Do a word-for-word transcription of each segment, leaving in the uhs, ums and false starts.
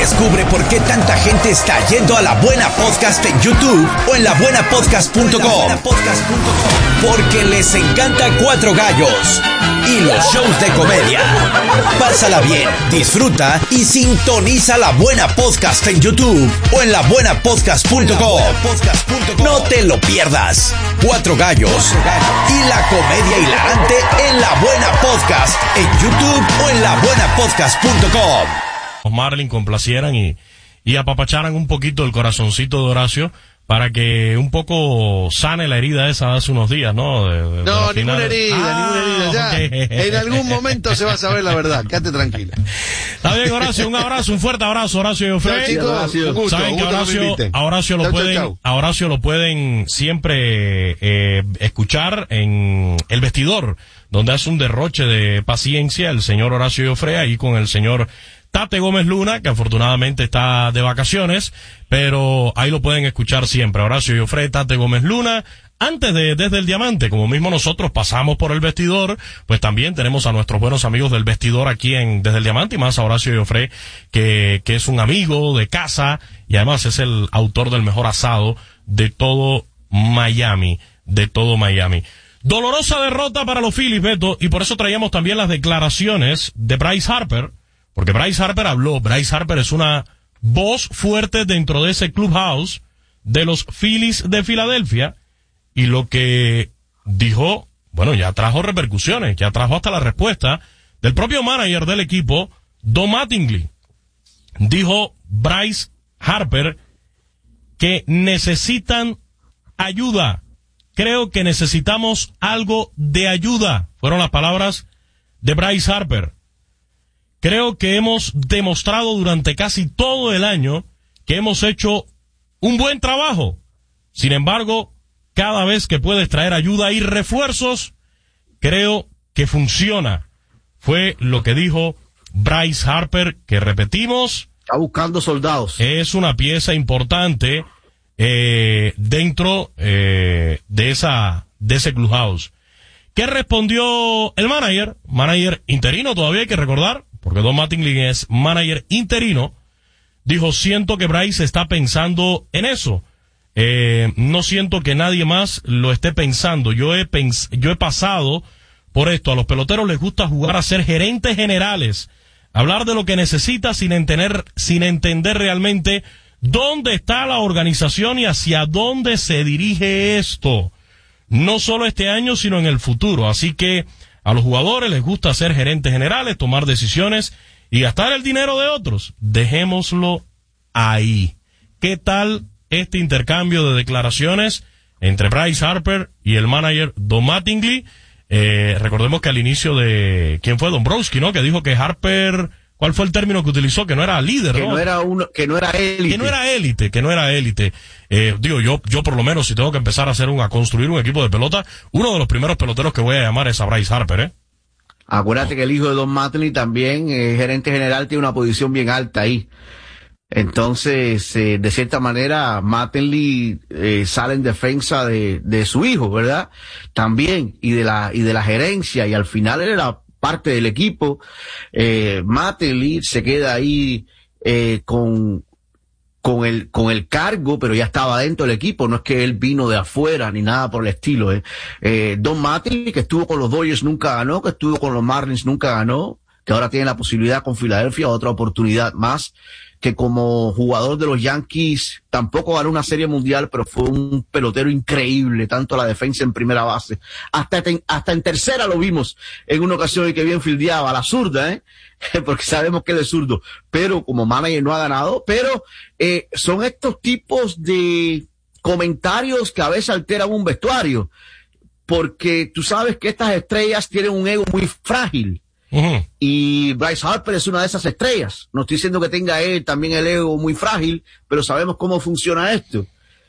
Descubre por qué tanta gente está yendo a La Buena Podcast en YouTube o en la buena podcast punto com. Porque les encanta Cuatro Gallos y los shows de comedia. Pásala bien, disfruta y sintoniza La Buena Podcast en YouTube o en la buena podcast punto com. No te lo pierdas. Cuatro Gallos y la comedia hilarante en La Buena Podcast en YouTube o en la buena podcast punto com. Los Marlins complacieran y, y apapacharan un poquito el corazoncito de Horacio para que un poco sane la herida esa de hace unos días, ¿no? De, de, no, de ninguna herida, ah, ninguna herida, ya. Okay. En algún momento se va a saber la verdad, quédate tranquila. Está bien, Horacio, un abrazo, un fuerte abrazo, Horacio y Ofrey. Chicos, Horacio, un gusto, Saben que Horacio, que a Horacio lo chau, pueden, chau, chau. a Horacio lo pueden siempre eh, escuchar en El Vestidor, donde hace un derroche de paciencia el señor Horacio Ofrey ahí con el señor Tate Gómez Luna, que afortunadamente está de vacaciones, pero ahí lo pueden escuchar siempre. Horacio Ofrey, Tate Gómez Luna. Antes de Desde el Diamante, como mismo nosotros pasamos por El Vestidor, pues también tenemos a nuestros buenos amigos del Vestidor aquí en Desde el Diamante, y más a Horacio Ofrey, que, que es un amigo de casa, y además es el autor del mejor asado de todo Miami, de todo Miami. Dolorosa derrota para los Phillies, Beto, y por eso traíamos también las declaraciones de Bryce Harper, porque Bryce Harper habló. Bryce Harper es una voz fuerte dentro de ese clubhouse de los Phillies de Filadelfia, y lo que dijo, bueno, ya trajo repercusiones, ya trajo hasta la respuesta del propio manager del equipo, Don Mattingly. Dijo Bryce Harper que necesitan ayuda. Creo que necesitamos algo de ayuda. Fueron las palabras de Bryce Harper. Creo que hemos demostrado durante casi todo el año que hemos hecho un buen trabajo. Sin embargo, cada vez que puedes traer ayuda y refuerzos, creo que funciona. Fue lo que dijo Bryce Harper, que repetimos, está buscando soldados. Es una pieza importante eh, dentro eh, de esa de ese clubhouse. ¿Qué respondió el manager? Manager interino todavía, hay que recordar, porque Don Mattingly es manager interino. Dijo, siento que Bryce está pensando en eso. Eh, no siento que nadie más lo esté pensando. Yo he pens- yo he pasado por esto. A los peloteros les gusta jugar a ser gerentes generales, hablar de lo que necesita sin entender, sin entender realmente dónde está la organización y hacia dónde se dirige esto. No solo este año, sino en el futuro. Así que a los jugadores les gusta ser gerentes generales, tomar decisiones y gastar el dinero de otros. Dejémoslo ahí. ¿Qué tal este intercambio de declaraciones entre Bryce Harper y el manager Don Mattingly? Eh, recordemos que al inicio de... ¿Quién fue? Dombrowski, ¿no? Que dijo que Harper... ¿Cuál fue el término que utilizó? Que no era líder, que ¿no? no era uno, que no era élite. Que no era élite, que no era élite. Eh, digo, yo, yo por lo menos, si tengo que empezar a hacer un, a construir un equipo de pelota, uno de los primeros peloteros que voy a llamar es a Bryce Harper, ¿eh? Acuérdate que el hijo de Don Mattingly también, eh, gerente general, tiene una posición bien alta ahí. Entonces, eh, de cierta manera, Mattingly eh, sale en defensa de, de su hijo, ¿verdad? También, y de la, y de la gerencia, y al final él era parte del equipo. eh, Mattingly se queda ahí eh, con con el con el cargo, pero ya estaba dentro del equipo, no es que él vino de afuera ni nada por el estilo. eh. Eh, Don Mattingly, que estuvo con los Dodgers, nunca ganó, que estuvo con los Marlins, nunca ganó, que ahora tiene la posibilidad con Filadelfia, otra oportunidad más, que como jugador de los Yankees tampoco ganó una serie mundial, pero fue un pelotero increíble, tanto la defensa en primera base, hasta en, hasta en tercera lo vimos en una ocasión y que bien fildeaba, a la zurda, ¿eh? Porque sabemos que él es zurdo, pero como manager no ha ganado, pero eh, son estos tipos de comentarios que a veces alteran un vestuario, porque tú sabes que estas estrellas tienen un ego muy frágil. Uh-huh. Y Bryce Harper es una de esas estrellas. No estoy diciendo que tenga él también el ego muy frágil, pero sabemos cómo funciona esto.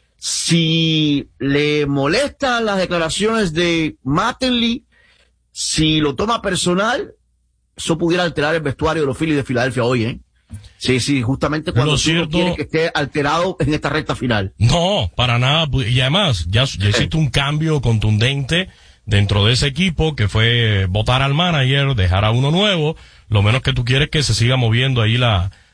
Si le molestan las declaraciones de Mattingly, si lo toma personal, eso pudiera alterar el vestuario de los Phillies de Filadelfia hoy, ¿eh? Sí, sí, justamente cuando tú no quieres que esté alterado en esta recta final. No, para nada. Y además, ya, ya hiciste un cambio contundente dentro de ese equipo, que fue votar al manager, dejar a uno nuevo. Lo menos que tú quieres es que se siga moviendo ahí la,